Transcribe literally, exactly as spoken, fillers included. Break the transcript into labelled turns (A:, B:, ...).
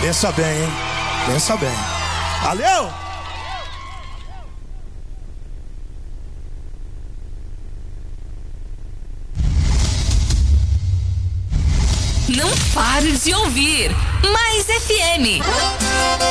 A: Pensa bem, hein? Pensa bem. Valeu!
B: Não pare de ouvir Mais F M.